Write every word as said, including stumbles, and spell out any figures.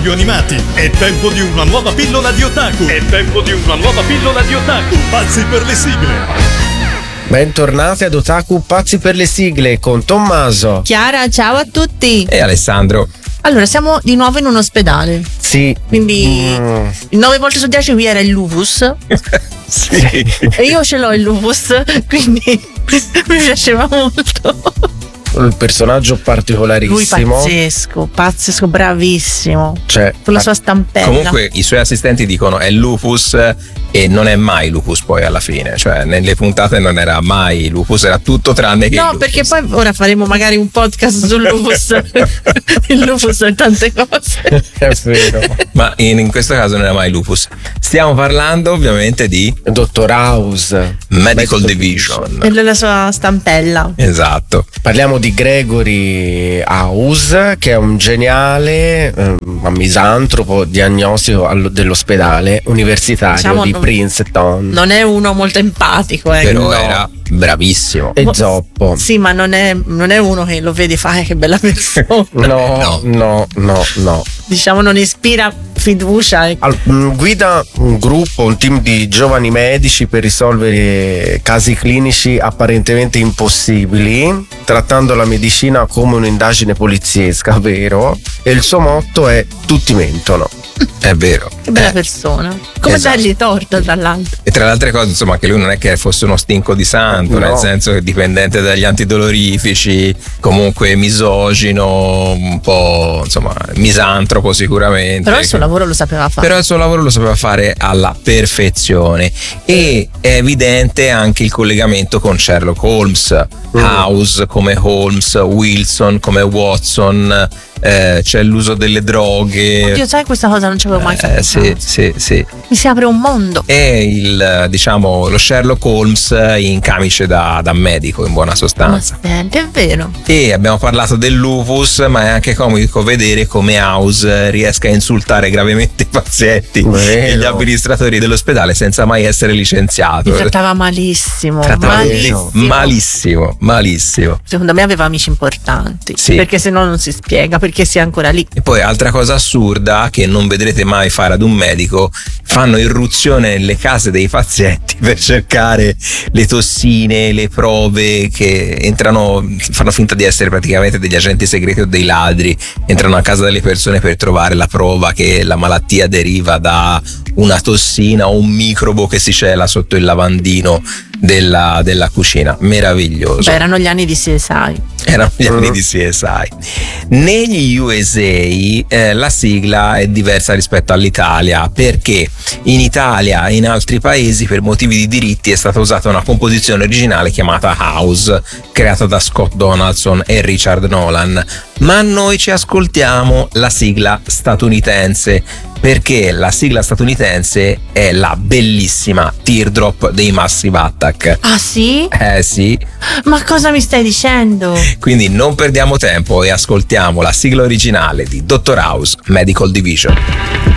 animati. È tempo di una nuova pillola di otaku. È tempo di una nuova pillola di otaku. Pazzi per le sigle. Bentornati ad Otaku Pazzi per le sigle con Tommaso, Chiara, ciao a tutti. E Alessandro. Allora, siamo di nuovo in un ospedale. Sì. Quindi Mm. nove volte su dieci qui era il lupus. Sì. E io ce l'ho il lupus, quindi mi piaceva molto. Un personaggio Lui particolarissimo. pazzesco, pazzesco, bravissimo. Cioè, Con la sua stampella. Comunque i suoi assistenti dicono è lupus e non è mai lupus poi alla fine, cioè nelle puntate non era mai lupus, era tutto tranne che No, il perché lupus. poi ora faremo magari un podcast sul lupus. Il lupus e tante cose. è vero. Ma in, in questo caso non era mai lupus. Stiamo parlando ovviamente di Dottor House, Medical Medical Division. E la sua stampella. Esatto. Parliamo di Gregory House, che è un geniale eh, misantropo diagnostico allo- dell'ospedale universitario Diciamo di non- Princeton. Non è uno molto empatico, ecco. Però no. era bravissimo. E zoppo. Sì, ma non è, non è uno che lo vedi e fa "Eh, che bella persona". No, No. no, no, no. Diciamo non ispira fiducia. ecco. Al- mh, guida un gruppo, un team di giovani medici per risolvere casi clinici apparentemente impossibili, trattando la medicina come un'indagine poliziesca, vero? E il suo motto è tutti mentono. È vero. Che bella Eh, persona. Come esatto. dargli torto, tra l'altro. E tra le altre cose, insomma, che lui non è che fosse uno stinco di santo, No. nel senso che è dipendente dagli antidolorifici, comunque misogino, un po' insomma misantropo sicuramente. Però il suo lavoro lo sapeva fare. Però il suo lavoro lo sapeva fare alla perfezione e è evidente anche il collegamento con Sherlock Holmes, House come Holmes, Wilson come Watson, eh, c'è l'uso delle droghe. Oddio, sai, questa cosa non ci avevo mai fatto Eh, sì, caso. sì, sì. Mi si apre un mondo. È il, diciamo, lo Sherlock Holmes in camice da, da medico, in buona Ma sostanza. senti, è vero. E abbiamo parlato del lupus, ma è anche comico vedere come House riesca a insultare gravemente i pazienti Vero. e gli amministratori dell'ospedale senza mai essere licenziato. Mi trattava malissimo. Trattava malissimo. malissimo, malissimo. Secondo me aveva amici importanti. Sì. Perché se no non si spiega perché sia ancora lì. E poi altra cosa assurda che non vedrete mai fare ad un medico, fanno irruzione nelle case dei pazienti per cercare le tossine, le prove, che entrano, fanno finta di essere praticamente degli agenti segreti o dei ladri, entrano a casa delle persone per trovare la prova che la malattia deriva da una tossina o un microbo che si cela sotto il lavandino della, della cucina. Meraviglioso. Beh, erano gli anni di C S I. Erano gli anni di C S I. Negli U S A eh, la sigla è diversa rispetto all'Italia, perché in Italia e in altri paesi per motivi di diritti è stata usata una composizione originale chiamata House, creata da Scott Donaldson e Richard Nolan, ma noi ci ascoltiamo la sigla statunitense, perché la sigla statunitense è la bellissima Teardrop dei Massive Attack. Ah sì? Eh sì, Ma cosa mi stai dicendo? quindi non perdiamo tempo e ascoltiamo la sigla originale di Doctor House Medical Division.